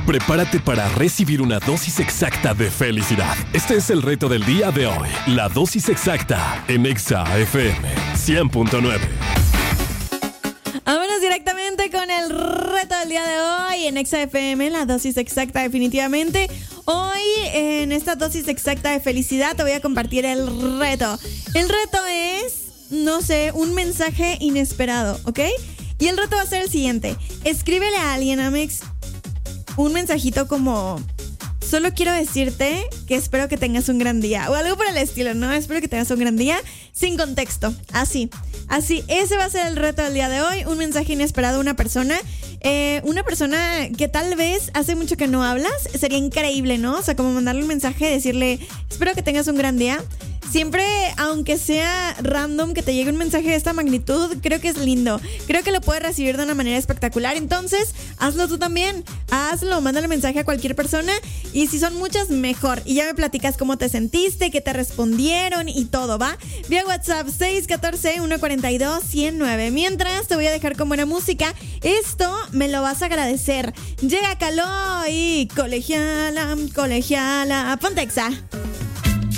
Prepárate para recibir una dosis exacta de felicidad. Este es el reto del día de hoy. La dosis exacta en Exa FM 100.9. Vámonos directamente con el reto del día de hoy en Exa FM, la dosis exacta definitivamente. Hoy en esta dosis exacta de felicidad te voy a compartir el reto. El reto es, no sé, un mensaje inesperado, ¿ok? Y el reto va a ser el siguiente. Escríbele a alguien, Amex, un mensajito como: solo quiero decirte que espero que tengas un gran día. O algo por el estilo, ¿no? Espero que tengas un gran día. Sin contexto. Así. Ese va a ser el reto del día de hoy. Un mensaje inesperado a una persona. Una persona que tal vez hace mucho que no hablas. Sería increíble, ¿no? O sea, como mandarle un mensaje, decirle: espero que tengas un gran día. Siempre, aunque sea random, que te llegue un mensaje de esta magnitud, creo que es lindo. Creo que lo puedes recibir de una manera espectacular. Entonces, hazlo tú también. Hazlo, mándale mensaje a cualquier persona. Y si son muchas, mejor. Y ya me platicas cómo te sentiste, qué te respondieron y todo, ¿va? Vía WhatsApp 614-142-109. Mientras, te voy a dejar con buena música. Esto me lo vas a agradecer. Llega Caló y colegiala, ponte Exa.